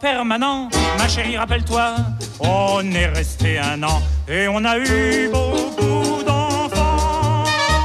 Permanent, ma chérie, rappelle-toi, on est resté 1 an et on a eu beaucoup d'enfants.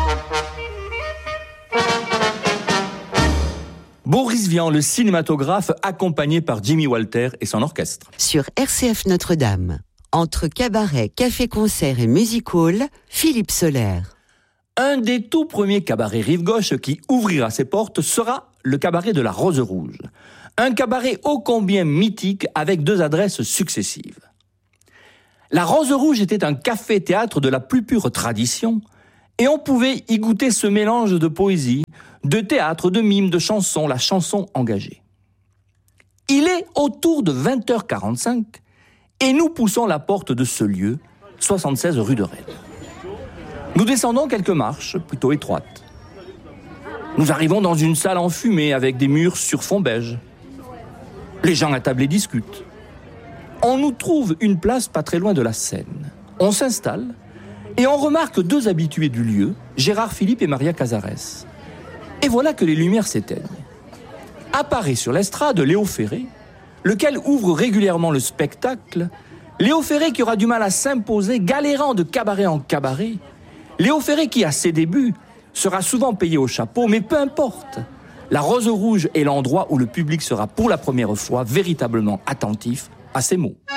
Boris Vian, le cinématographe, accompagné par Jimmy Walter et son orchestre. Sur RCF Notre-Dame, entre cabaret, café-concert et music-hall, Philippe Soler. Un des tout premiers cabarets rive-gauche qui ouvrira ses portes sera le cabaret de la Rose Rouge. Un cabaret ô combien mythique avec 2 adresses successives. La Rose Rouge était un café-théâtre de la plus pure tradition et on pouvait y goûter ce mélange de poésie, de théâtre, de mime, de chansons, la chanson engagée. Il est autour de 20h45 et nous poussons la porte de ce lieu, 76 rue de Rennes. Nous descendons quelques marches, plutôt étroites. Nous arrivons dans une salle enfumée avec des murs sur fond beige. Les gens attablés discutent. On nous trouve une place pas très loin de la scène. On s'installe et on remarque 2 habitués du lieu, Gérard Philippe et Maria Cazares. Et voilà que les lumières s'éteignent. Apparaît sur l'estrade Léo Ferré, lequel ouvre régulièrement le spectacle. Léo Ferré qui aura du mal à s'imposer, galérant de cabaret en cabaret. Léo Ferré qui, à ses débuts, sera souvent payé au chapeau, mais peu importe. La Rose Rouge est l'endroit où le public sera pour la première fois véritablement attentif à ses mots.